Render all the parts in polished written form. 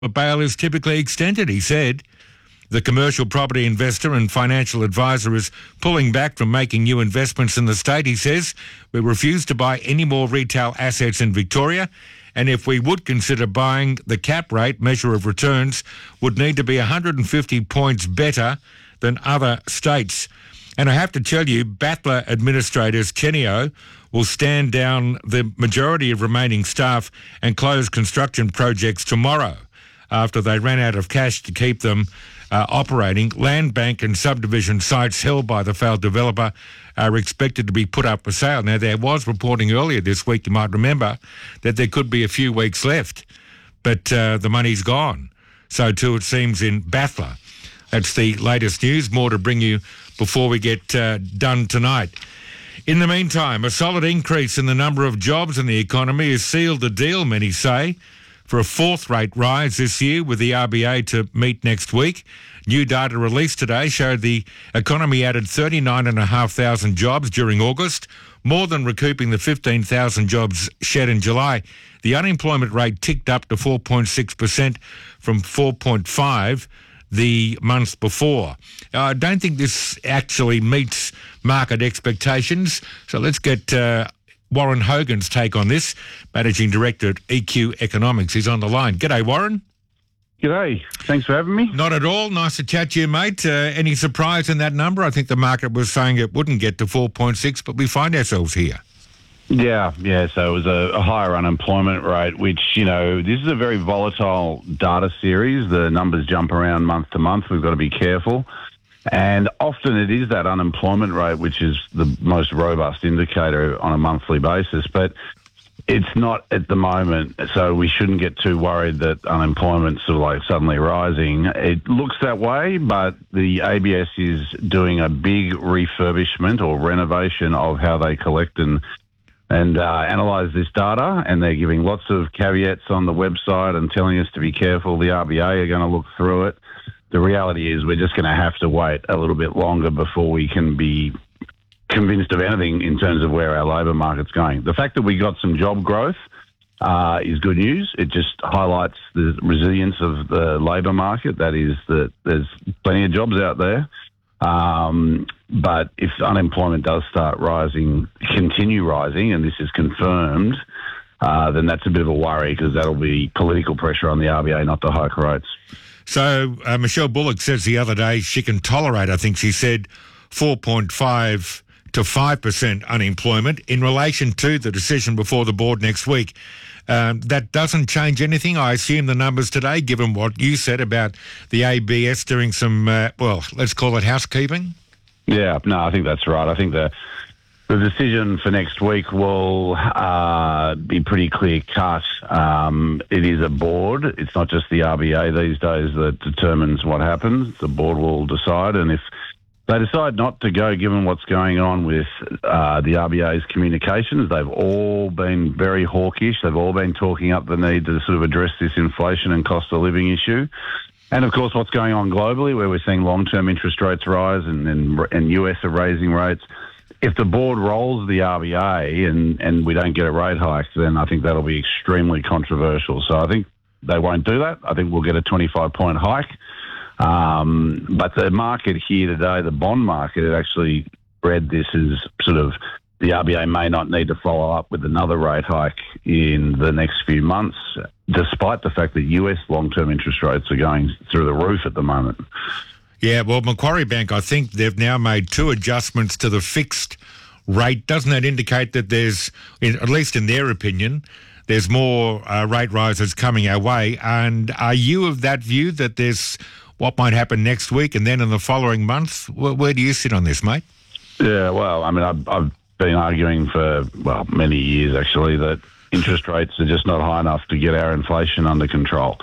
bail is typically extended, he said. The commercial property investor and financial advisor is pulling back from making new investments in the state, he says. We refuse to buy any more retail assets in Victoria, and if we would consider buying, the cap rate measure of returns would need to be 150 points better than other states. And I have to tell you, Battler administrators Kenio will stand down the majority of remaining staff and close construction projects tomorrow after they ran out of cash to keep them operating. Land bank and subdivision sites held by the failed developer are expected to be put up for sale. Now, there was reporting earlier this week, you might remember, that there could be a few weeks left, but the money's gone. So too it seems in Battler. That's the latest news. More to bring you before we get done tonight. In the meantime, a solid increase in the number of jobs in the economy has sealed the deal, many say, for a fourth rate rise this year, with the RBA to meet next week. New data released today showed the economy added 39,500 jobs during August, more than recouping the 15,000 jobs shed in July. The unemployment rate ticked up to 4.6% from 4.5% the month before. I don't think this actually meets market expectations, so let's get Warren Hogan's take on this, Managing Director at EQ Economics. He's on the line. G'day, Warren. G'day. Thanks for having me. Not at all. Nice to chat to you, mate. Any surprise in that number? I think the market was saying it wouldn't get to 4.6, but we find ourselves here. Yeah. So it was a higher unemployment rate, which, this is a very volatile data series. The numbers jump around month to month. We've got to be careful. And often it is that unemployment rate which is the most robust indicator on a monthly basis. But it's not at the moment, so we shouldn't get too worried that unemployment's sort of like suddenly rising. It looks that way, but the ABS is doing a big refurbishment or renovation of how they collect and analyse this data, and they're giving lots of caveats on the website and telling us to be careful. The RBA are going to look through it. The reality is we're just going to have to wait a little bit longer before we can be convinced of anything in terms of where our labour market's going. The fact that we got some job growth is good news. It just highlights the resilience of the labour market. That is that there's plenty of jobs out there. But if unemployment does start rising, continue rising, and this is confirmed, then that's a bit of a worry, because that'll be political pressure on the RBA not to hike rates. So Michelle Bullock says the other day she can tolerate, I think she said, 4.5 to 5% unemployment in relation to the decision before the board next week. That doesn't change anything, I assume, the numbers today, given what you said about the ABS doing some, let's call it housekeeping? Yeah, no, I think that's right. I think the decision for next week will be pretty clear cut. It is a board. It's not just the RBA these days that determines what happens. The board will decide, and if they decide not to go, given what's going on with the RBA's communications, they've all been very hawkish. They've all been talking up the need to sort of address this inflation and cost of living issue. And, of course, what's going on globally, where we're seeing long-term interest rates rise and US are raising rates. If the board rolls the RBA and we don't get a rate hike, then I think that'll be extremely controversial. So I think they won't do that. I think we'll get a 25-point hike. But the market here today, the bond market, it actually read this as sort of the RBA may not need to follow up with another rate hike in the next few months, despite the fact that US long-term interest rates are going through the roof at the moment. Yeah, well, Macquarie Bank, I think they've now made 2 adjustments to the fixed rate. Doesn't that indicate that there's, at least in their opinion, there's more rate rises coming our way? And are you of that view that there's what might happen next week and then in the following month? Where do you sit on this, mate? Yeah, well, I mean, I've been arguing for, many years, actually, that interest rates are just not high enough to get our inflation under control.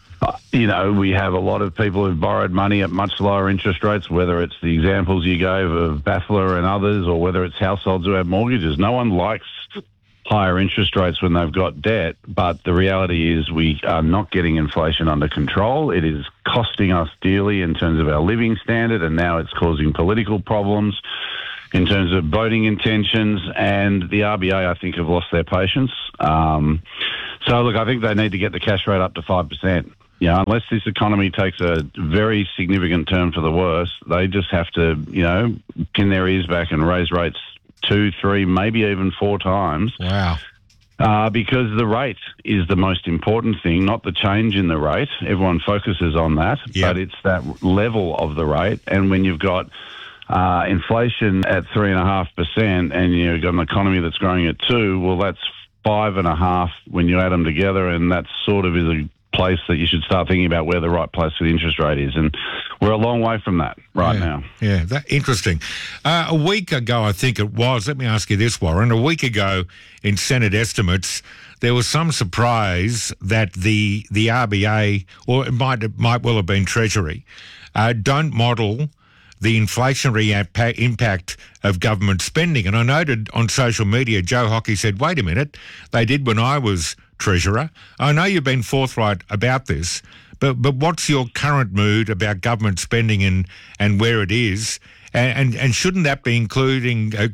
We have a lot of people who've borrowed money at much lower interest rates, whether it's the examples you gave of Battler and others, or whether it's households who have mortgages. No one likes higher interest rates when they've got debt, but the reality is we are not getting inflation under control. It is costing us dearly in terms of our living standard, and now it's causing political problems in terms of voting intentions, and the RBA, I think, have lost their patience. So, look, I think they need to get the cash rate up to 5%. You know, unless this economy takes a very significant turn for the worse, they just have to, you know, pin their ears back and raise rates 2, 3, maybe even 4 times. Wow. Because the rate is the most important thing, not the change in the rate. Everyone focuses on that, but it's that level of the rate. And when you've got inflation at 3.5% and you've got an economy that's growing at 2%, well, that's 5.5% when you add them together, and that sort of is a place that you should start thinking about where the right place for the interest rate is. And we're a long way from that now. Yeah, interesting. A week ago, I think it was, let me ask you this, Warren, a week ago in Senate estimates, there was some surprise that the RBA, or it might well have been Treasury, don't model the inflationary impact of government spending. And I noted on social media, Joe Hockey said, wait a minute, they did when I was Treasurer. I know you've been forthright about this, but what's your current mood about government spending and where it is? And shouldn't that be included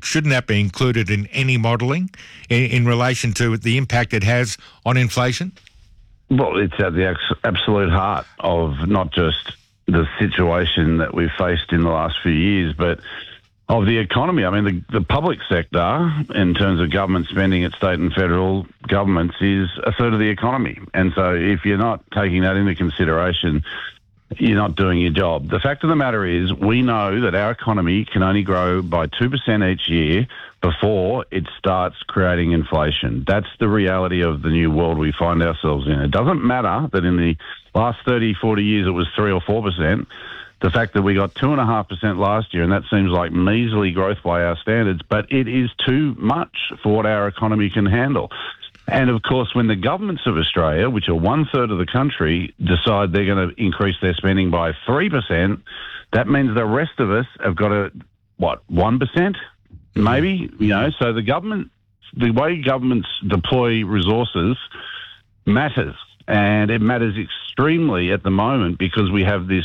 in any modelling in relation to the impact it has on inflation? Well, it's at the absolute heart of not just the situation that we've faced in the last few years, but of the economy. I mean, the public sector, in terms of government spending at state and federal governments, is a third of the economy. And so if you're not taking that into consideration, you're not doing your job. The fact of the matter is, we know that our economy can only grow by 2% each year before it starts creating inflation. That's the reality of the new world we find ourselves in. It doesn't matter that in the last 30, 40 years it was 3 or 4%. The fact that we got 2.5% last year, and that seems like measly growth by our standards, but it is too much for what our economy can handle. And of course, when the governments of Australia, which are 1/3 of the country, decide they're going to increase their spending by 3%, that means the rest of us have got to, 1%? Maybe, you know, so the way governments deploy resources matters, and it matters extremely at the moment because we have this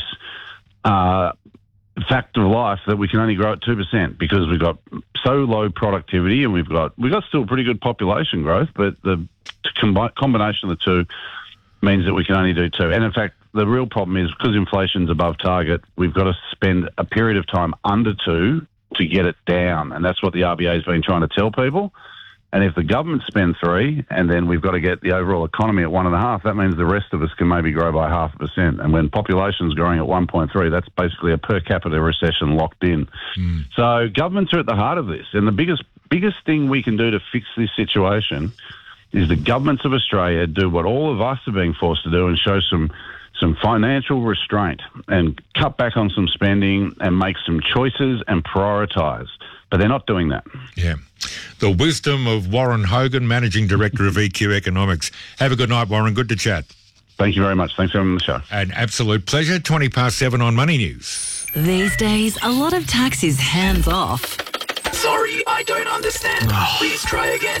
fact of life that we can only grow at 2% because we've got so low productivity and we've got still pretty good population growth, but the combination of the two means that we can only do 2%. And in fact, the real problem is because inflation's above target, we've got to spend a period of time under 2% to get it down. And that's what the RBA has been trying to tell people. And if the government spend 3% and then we've got to get the overall economy at 1.5%, that means the rest of us can maybe grow by 0.5%. And when population's growing at 1.3%, that's basically a per capita recession locked in. So governments are at the heart of this. And the biggest thing we can do to fix this situation is the governments of Australia do what all of us are being forced to do and show some financial restraint and cut back on some spending and make some choices and prioritise. But they're not doing that. Yeah. The wisdom of Warren Hogan, Managing Director of EQ Economics. Have a good night, Warren. Good to chat. Thank you very much. Thanks for having the show. An absolute pleasure. 7:20 on Money News. These days, a lot of tax is hands off. Sorry, I don't understand. Please try again.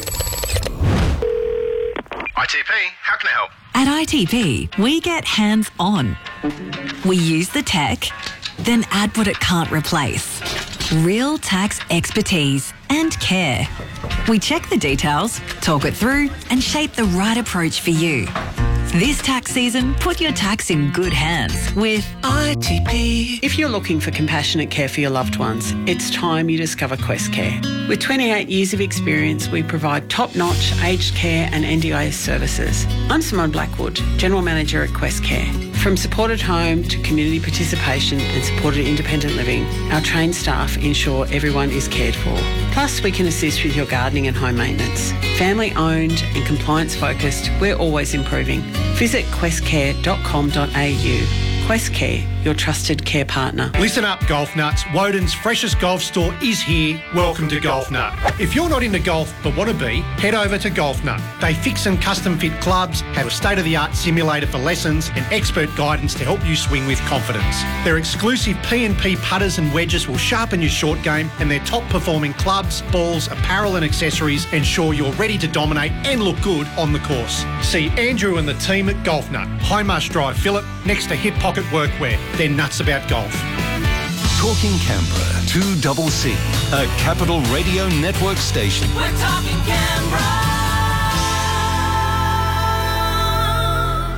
ITP, how can I help? At ITP, we get hands on. We use the tech, then add what it can't replace. Real tax expertise and care. We check the details, talk it through, and shape the right approach for you. This tax season, put your tax in good hands with ITP. If you're looking for compassionate care for your loved ones, it's time you discover Quest Care. With 28 years of experience, we provide top-notch aged care and NDIS services. I'm Simone Blackwood, General Manager at Quest Care. From supported home to community participation and supported independent living, our trained staff ensure everyone is cared for. Plus, we can assist with your gardening and home maintenance. Family owned and compliance focused, we're always improving. Visit questcare.com.au. Quest Care, your trusted care partner. Listen up, golf nuts. Woden's freshest golf store is here. Welcome to Golf Nut. If you're not into golf but want to be, head over to Golf Nut. They fix and custom fit clubs, have a state-of-the-art simulator for lessons and expert guidance to help you swing with confidence. Their exclusive P&P putters and wedges will sharpen your short game, and their top-performing clubs, balls, apparel and accessories ensure you're ready to dominate and look good on the course. See Andrew and the team at Golf Nut, High Marsh Drive, Phillip, next to Hip Pocket Workwear. They're nuts about golf. Talking Canberra, 2CC, a Capital Radio Network station. We're talking Canberra.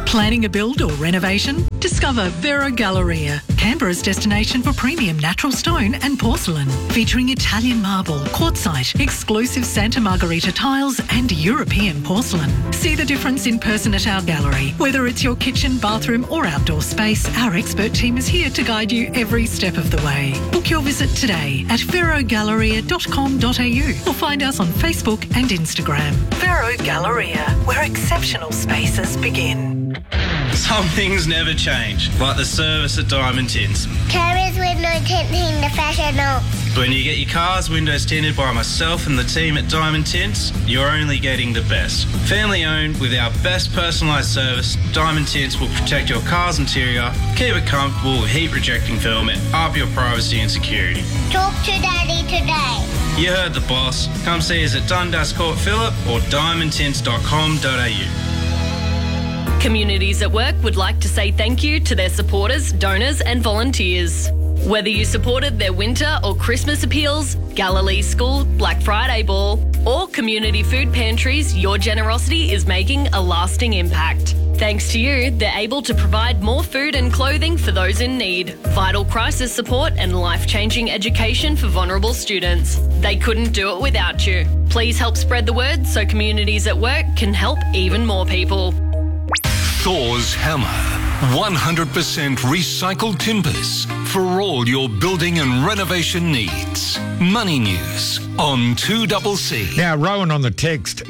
Planning a build or renovation? Discover Vero Galleria, Canberra's destination for premium natural stone and porcelain, featuring Italian marble, quartzite, exclusive Santa Margherita tiles and European porcelain. See the difference in person at our gallery. Whether it's your kitchen, bathroom or outdoor space, our expert team is here to guide you every step of the way. Book your visit today at verogalleria.com.au or find us on Facebook and Instagram. Vero Galleria, where exceptional spaces begin. Some things never change, like the service at Diamond Tints. Carriers window tinting professional. When you get your car's windows tinted by myself and the team at Diamond Tints, you're only getting the best. Family owned with our best personalised service, Diamond Tints will protect your car's interior, keep it comfortable with heat rejecting film and up your privacy and security. Talk to Daddy today. You heard the boss. Come see us at Dundas Court Phillip or diamondtints.com.au. Communities at Work would like to say thank you to their supporters, donors and volunteers. Whether you supported their winter or Christmas appeals, Galilee School, Black Friday Ball or community food pantries, your generosity is making a lasting impact. Thanks to you, they're able to provide more food and clothing for those in need, vital crisis support and life-changing education for vulnerable students. They couldn't do it without you. Please help spread the word so Communities at Work can help even more people. Thor's Hammer. 100% recycled timbers for all your building and renovation needs. Money News on 2CC. Now, Rowan on the text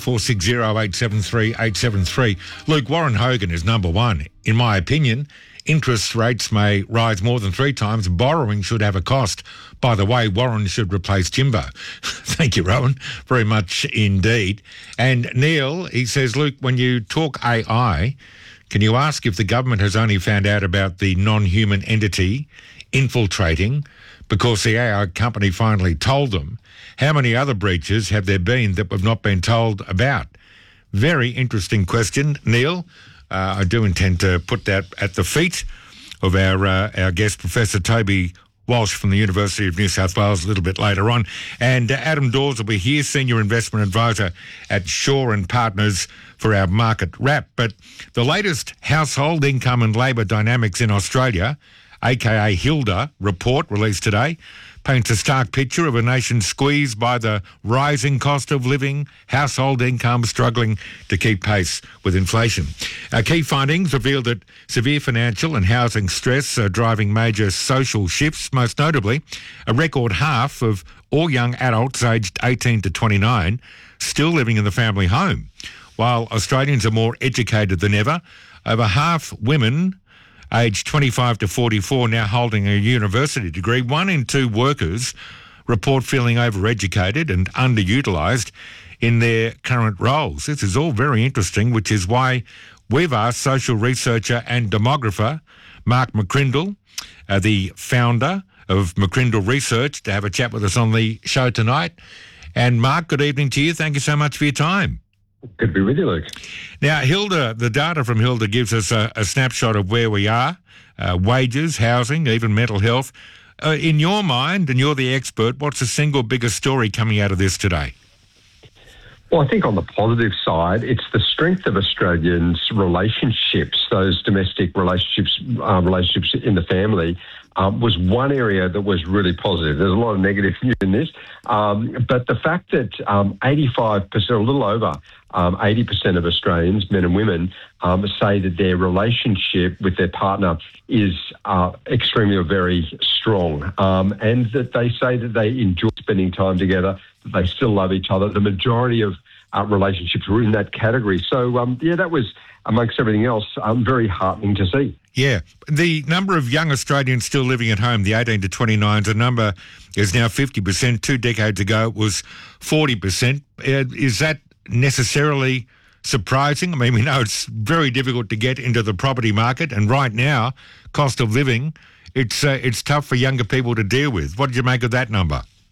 0460873873. Luke, Warren Hogan is number one. In my opinion, interest rates may rise more than 3 times. Borrowing should have a cost. By the way, Warren should replace Jimbo. Thank you, Rowan. Very much indeed. And Neil, he says, Luke, when you talk AI, can you ask if the government has only found out about the non-human entity infiltrating because the AI company finally told them? How many other breaches have there been that we've not been told about? Very interesting question, Neil. I do intend to put that at the feet of our guest, Professor Toby Walsh from the University of New South Wales a little bit later on. And Adam Dawes will be here, Senior Investment Advisor at Shaw & Partners for our market wrap. But the latest household income and labour dynamics in Australia, aka HILDA report released today, paints a stark picture of a nation squeezed by the rising cost of living, household income struggling to keep pace with inflation. Our key findings reveal that severe financial and housing stress are driving major social shifts, most notably a record half of all young adults aged 18 to 29 still living in the family home. While Australians are more educated than ever, over half women aged 25 to 44 now holding a university degree. 1 in 2 workers report feeling overeducated and underutilised in their current roles. This is all very interesting, which is why we've asked social researcher and demographer Mark McCrindle, the founder of McCrindle Research, to have a chat with us on the show tonight. And Mark, good evening to you. Thank you so much for your time. Good to be with you, Luke. Now, HILDA, the data from HILDA gives us a snapshot of where we are, wages, housing, even mental health. In your mind, and you're the expert, what's the single biggest story coming out of this today? Well, I think on the positive side, it's the strength of Australians' relationships, those domestic relationships in the family, was one area that was really positive. There's a lot of negative news in this, but the fact that 85%, a little over 80% of Australians, men and women, say that their relationship with their partner is extremely or very strong, and that they say that they enjoy spending time together, that they still love each other. The majority of relationships were in that category. So, that was, amongst everything else, very heartening to see. Yeah. The number of young Australians still living at home, the 18 to 29s, the number is now 50%. 2 decades ago, it was 40%. Is that necessarily surprising? I mean, we know it's very difficult to get into the property market, and right now, cost of living, it's tough for younger people to deal with. What did you make of that number?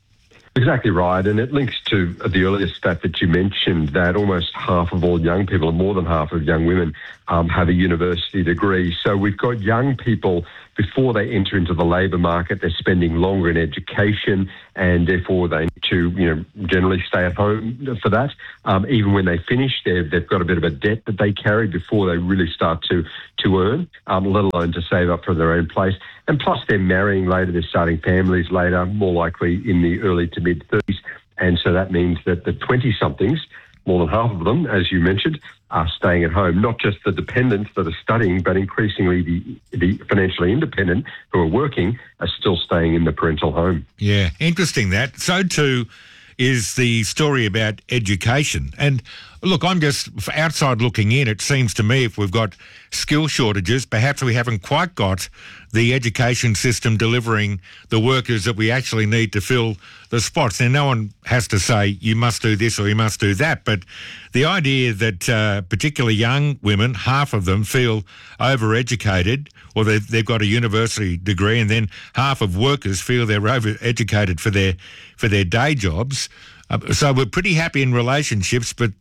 Exactly right, and it links to the earlier stat that you mentioned, that almost half of all young people, or more than half of young women, have a university degree. So we've got young people, before they enter into the labour market, they're spending longer in education, and therefore they need to, generally stay at home for that. Even when they finish, they've got a bit of a debt that they carry before they really start to earn, let alone to save up for their own place. And plus, they're marrying later, they're starting families later, more likely in the early to mid-30s. And so that means that the 20-somethings, more than half of them, as you mentioned, are staying at home. Not just the dependents that are studying, but increasingly the financially independent who are working are still staying in the parental home. Yeah, interesting that. So too is the story about education. And look, I'm just outside looking in. It seems to me if we've got skill shortages, perhaps we haven't quite got the education system delivering the workers that we actually need to fill the spots. Now, no one has to say you must do this or you must do that, but the idea that particularly young women, half of them feel overeducated, or they've got a university degree, and then half of workers feel they're overeducated for their day jobs. So we're pretty happy in relationships, but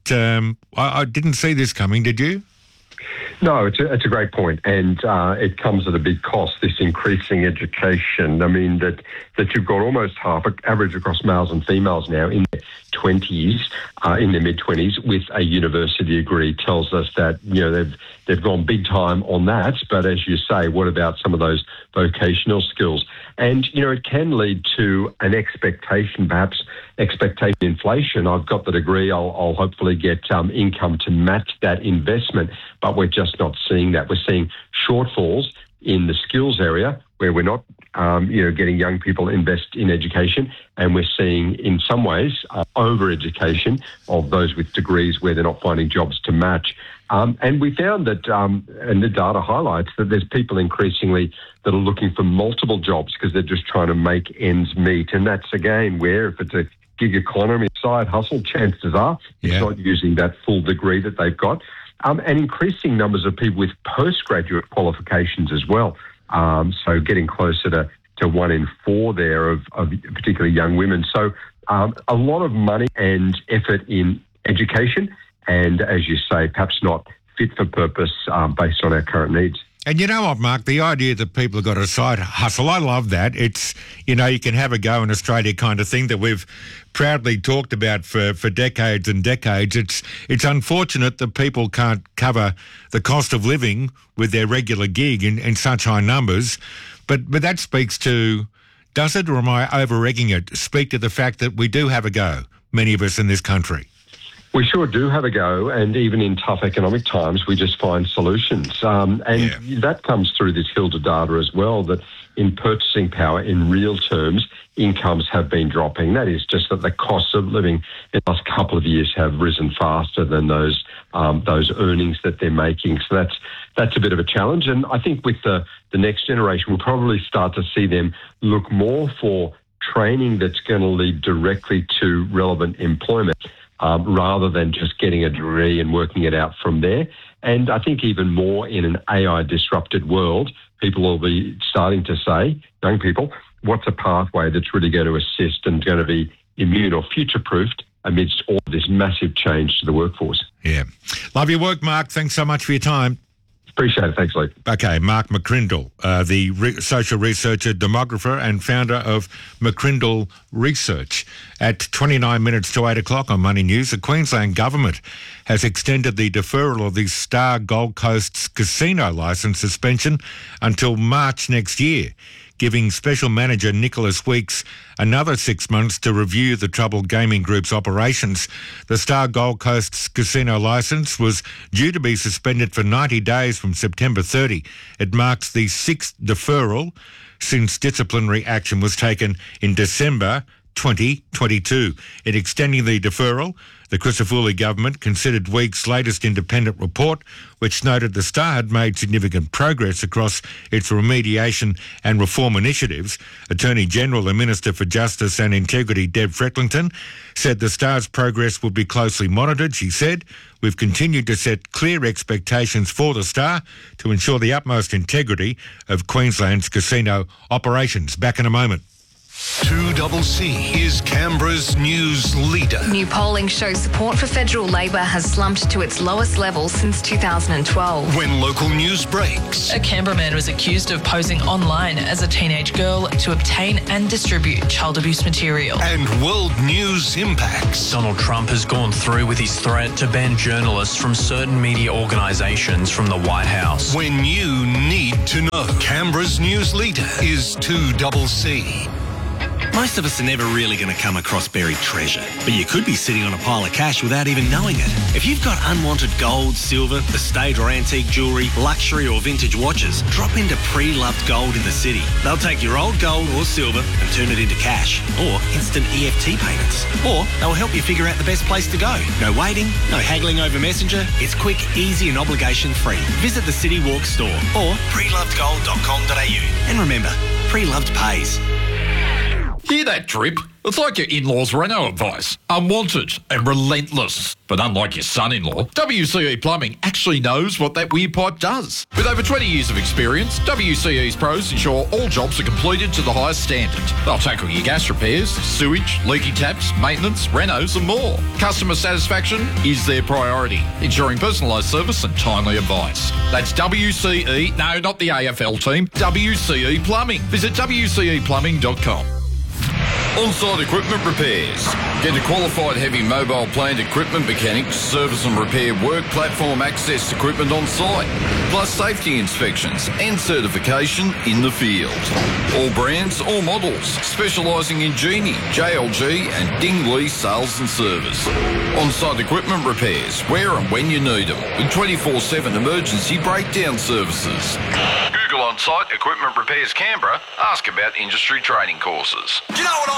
I didn't see this coming, did you? No, it's a great point, and it comes at a big cost, this increasing education. I mean, that you've got almost half, average across males and females now, in their 20s, in their mid-20s, with a university degree, tells us that, they've gone big time on that. But as you say, what about some of those vocational skills? And, it can lead to an expectation, perhaps expectation inflation. I've got the degree, I'll hopefully get income to match that investment, but we're just not seeing that. We're seeing shortfalls in the skills area where we're not, getting young people invest in education, and we're seeing, in some ways, over-education of those with degrees where they're not finding jobs to match. And we found that, and the data highlights that there's people increasingly that are looking for multiple jobs because they're just trying to make ends meet. And that's, again, where if it's a gig economy, side hustle, chances are it's not using that full degree that they've got. And increasing numbers of people with postgraduate qualifications as well. So getting closer to 1 in 4 there of particularly young women. So a lot of money and effort in education, and as you say, perhaps not fit for purpose based on our current needs. And you know what, Mark, the idea that people have got a side hustle, I love that. It's, you can have a go in Australia kind of thing that we've proudly talked about for decades and decades. It's unfortunate that people can't cover the cost of living with their regular gig in such high numbers. But that speaks to, does it, or am I over-egging it, speak to the fact that we do have a go, many of us in this country? We sure do have a go, and even in tough economic times, we just find solutions. That comes through this Hilda data as well, that in purchasing power, in real terms, incomes have been dropping. That is just that the costs of living in the last couple of years have risen faster than those earnings that they're making. So that's a bit of a challenge. And I think with the next generation, we'll probably start to see them look more for training that's going to lead directly to relevant employment, rather than just getting a degree and working it out from there. And I think even more in an AI-disrupted world, people will be starting to say, young people, what's a pathway that's really going to assist and going to be immune or future-proofed amidst all this massive change to the workforce? Yeah. Love your work, Mark. Thanks so much for your time. Appreciate it. Thanks, Luke. Okay, Mark McCrindle, the social researcher, demographer and founder of McCrindle Research. At 29 minutes to 8 o'clock on Money News, the Queensland Government has extended the deferral of the Star Gold Coast's casino licence suspension until March next year, giving Special Manager Nicholas Weeks another 6 months to review the troubled gaming group's operations. The Star Gold Coast's casino licence was due to be suspended for 90 days from September 30. It marks the 6th deferral since disciplinary action was taken in December 2022. In extending the deferral, the Crisafulli government considered Weeks' latest independent report, which noted the Star had made significant progress across its remediation and reform initiatives. Attorney General and Minister for Justice and Integrity Deb Frecklington said the Star's progress will be closely monitored. She said, "We've continued to set clear expectations for the Star to ensure the utmost integrity of Queensland's casino operations." Back in a moment. 2CC is Canberra's news leader. New polling shows support for federal Labor has slumped to its lowest level since 2012. When local news breaks. A Canberra man was accused of posing online as a teenage girl to obtain and distribute child abuse material. And world news impacts. Donald Trump has gone through with his threat to ban journalists from certain media organisations from the White House. When you need to know. Canberra's news leader is 2CC. Most of us are never really going to come across buried treasure, but you could be sitting on a pile of cash without even knowing it. If you've got unwanted gold, silver, estate or antique jewellery, luxury or vintage watches, drop into Pre-Loved Gold in the city. They'll take your old gold or silver and turn it into cash or instant EFT payments. Or they'll help you figure out the best place to go. No waiting, no haggling over Messenger. It's quick, easy and obligation free. Visit the City Walk store or prelovedgold.com.au. And remember, Pre-Loved pays. Hear that drip? It's like your in-laws' reno advice. Unwanted and relentless. But unlike your son-in-law, WCE Plumbing actually knows what that weird pipe does. With over 20 years of experience, WCE's pros ensure all jobs are completed to the highest standard. They'll tackle your gas repairs, sewage, leaky taps, maintenance, renos and more. Customer satisfaction is their priority, ensuring personalised service and timely advice. That's WCE, no, not the AFL team, WCE Plumbing. Visit WCEplumbing.com. On-site equipment repairs. Get a qualified heavy mobile plant equipment mechanic to service and repair work platform access equipment on site, plus safety inspections and certification in the field. All brands, all models, specialising in Genie, JLG and Dingley sales and service. On-site equipment repairs, where and when you need them, with 24/7 emergency breakdown services. Google On-Site Equipment Repairs Canberra. Ask about industry training courses. Do you know what